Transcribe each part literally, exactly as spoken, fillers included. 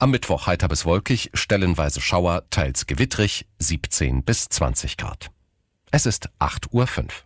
Am Mittwoch heiter bis wolkig, stellenweise Schauer, teils gewittrig, siebzehn bis zwanzig Grad. Es ist acht Uhr fünf.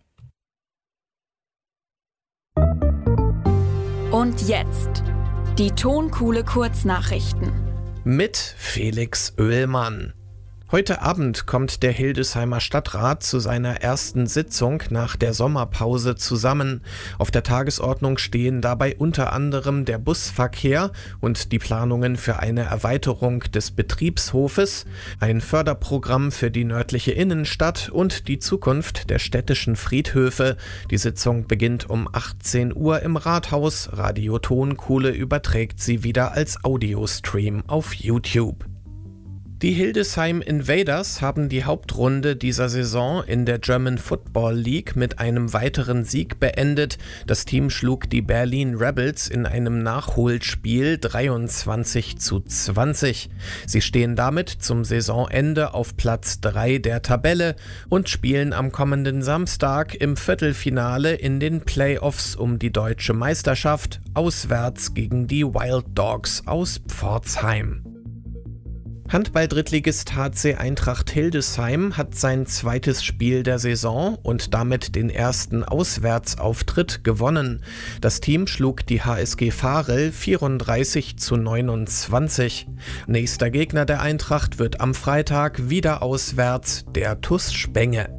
Und jetzt die Tonkuhle Kurznachrichten mit Felix Oehlmann. Heute Abend kommt der Hildesheimer Stadtrat zu seiner ersten Sitzung nach der Sommerpause zusammen. Auf der Tagesordnung stehen dabei unter anderem der Busverkehr und die Planungen für eine Erweiterung des Betriebshofes, ein Förderprogramm für die nördliche Innenstadt und die Zukunft der städtischen Friedhöfe. Die Sitzung beginnt um achtzehn Uhr im Rathaus. Radio Tonkuhle überträgt sie wieder als Audiostream auf YouTube. Die Hildesheim Invaders haben die Hauptrunde dieser Saison in der German Football League mit einem weiteren Sieg beendet. Das Team schlug die Berlin Rebels in einem Nachholspiel dreiundzwanzig zu zwanzig. Sie stehen damit zum Saisonende auf Platz drei der Tabelle und spielen am kommenden Samstag im Viertelfinale in den Playoffs um die deutsche Meisterschaft auswärts gegen die Wild Dogs aus Pforzheim. Handball-Drittligist H C Eintracht Hildesheim hat sein zweites Spiel der Saison und damit den ersten Auswärtsauftritt gewonnen. Das Team schlug die H S G Varel vierunddreißig zu neunundzwanzig. Nächster Gegner der Eintracht wird am Freitag wieder auswärts der T U S Spenge.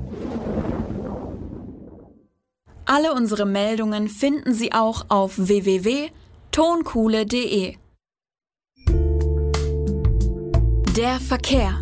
Alle unsere Meldungen finden Sie auch auf w w w punkt tonkuhle punkt de. Der Verkehr.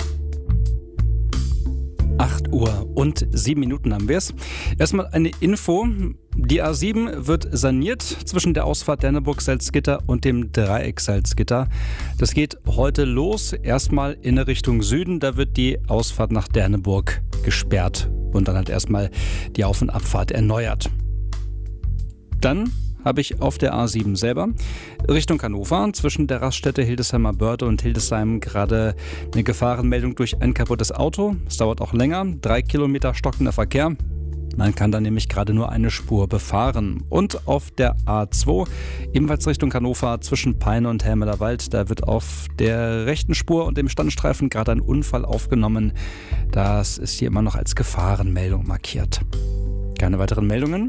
acht Uhr und sieben Minuten haben wir es. Erstmal eine Info. Die A sieben wird saniert zwischen der Ausfahrt Derneburg-Salzgitter und dem Dreieck Salzgitter. Das geht heute los. Erstmal in Richtung Süden. Da wird die Ausfahrt nach Derneburg gesperrt und dann halt erstmal die Auf- und Abfahrt erneuert. Dann habe ich auf der A sieben selber Richtung Hannover zwischen der Raststätte Hildesheimer Börde und Hildesheim gerade eine Gefahrenmeldung durch ein kaputtes Auto. Es dauert auch länger, drei Kilometer stockender Verkehr. Man kann da nämlich gerade nur eine Spur befahren. Und auf der A zwei, ebenfalls Richtung Hannover zwischen Peine und Helmelerwald, da wird auf der rechten Spur und dem Standstreifen gerade ein Unfall aufgenommen. Das ist hier immer noch als Gefahrenmeldung markiert. Keine weiteren Meldungen?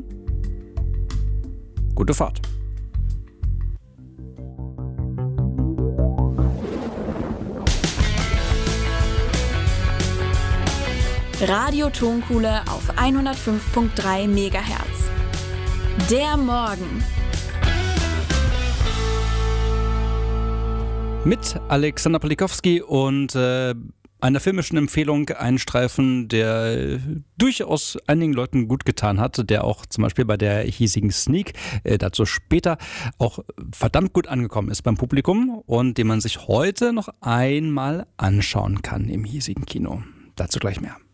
Gute Fahrt. Radio Tonkuhle auf hundertfünf Komma drei Megahertz. Der Morgen. Mit Alexander Polikowski und äh, einer filmischen Empfehlung, ein Streifen, der durchaus einigen Leuten gut getan hat, der auch zum Beispiel bei der hiesigen Sneak, äh, dazu später, auch verdammt gut angekommen ist beim Publikum und den man sich heute noch einmal anschauen kann im hiesigen Kino. Dazu gleich mehr.